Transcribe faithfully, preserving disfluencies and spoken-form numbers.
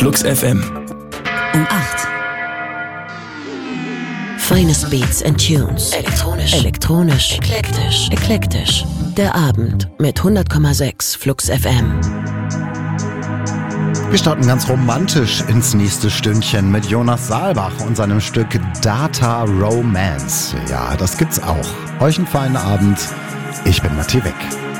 Flux F M. Um acht. Feines Beats and Tunes. Elektronisch. Elektronisch. Eklektisch. Eklektisch. Der Abend mit hundert Komma sechs Flux F M. Wir starten ganz romantisch ins nächste Stündchen mit Jonas Saalbach und seinem Stück Data Romance. Ja, das gibt's auch. Euch einen feinen Abend. Ich bin Matti Weck.